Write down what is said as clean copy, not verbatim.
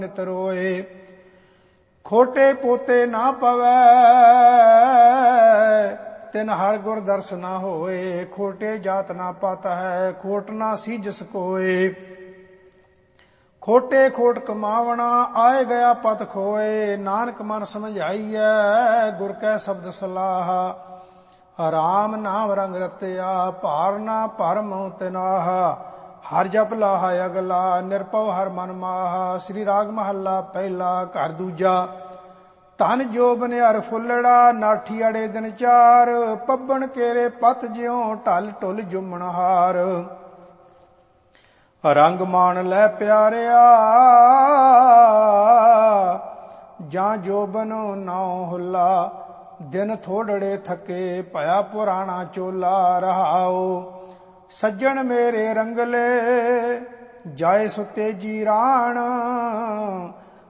ਨਿਤ ਰੋਏ। ਖੋਟੇ ਪੋਤੇ ਨਾ ਪਵੈ ਤਿਨ ਹਰ ਗੁਰ ਦਰਸ ਨਾ ਹੋਏ। ਖੋਟੇ ਜਾਤ ਨਾ ਪਤ ਹੈ ਖੋਟ ਨਾ ਸੀਜਸ ਕੋਏ। ਖੋਟੇ ਖੋਟ ਕਮਾਵਣਾ ਆਏ ਗਿਆ ਪਤ ਖੋਏ। ਨਾਨਕ ਮਨ ਸਮਝਾਈਐ ਗੁਰ ਕੈ ਸ਼ਬਦ ਸਲਾਹ। ਰਾਮ ਨਾਮ ਰੰਗ ਰਤਿਆ ਭਾਰ ਨਾ ਭਰਮ ਤਿਨਾਹ। ਹਰ ਜਪ ਲਾਹਾ ਅਗਲਾ ਨਿਰਭਉ ਹਰ ਮਨ ਮਾਹਾ। ਸ੍ਰੀ ਰਾਗ ਮਹੱਲਾ ਪਹਿਲਾ ਘਰ ਦੂਜਾ। ਧਨ ਜੋਬਨ ਹਰ ਫੁੱਲੜਾ ਨਾਠੀ ਅੜੇ ਦਿਨ ਚਾਰ। ਪੱਬਣ ਕੇਰੇ ਪਤ ਜਿਉ ਢਲ ਢੁਲ ਜੁਮਣ ਹਾਰ। ਰੰਗ ਮਾਣ ਲੈ ਪਿਆਰਿਆ ਜਾਂ ਜੋਬਨ ਨਾਉ ਹੁੱਲਾ। ਦਿਨ ਥੋੜੜੇ ਥਕੇ ਭਇਆ ਪੁਰਾਣਾ ਚੋਲਾ ਰਹਾਓ। ਸੱਜਣ ਮੇਰੇ ਰੰਗਲੇ ਜਾਏ ਸੁਤੇ ਜੀ ਰਾਣ।